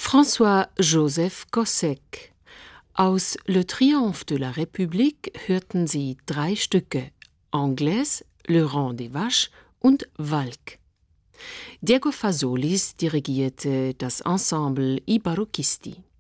François-Joseph Gossec. Aus Le Triomphe de la République hörten Sie 3 Stücke: Anglaise, Le Rang des Vaches und Valk. Diego Fasolis dirigierte das Ensemble I Barocchisti.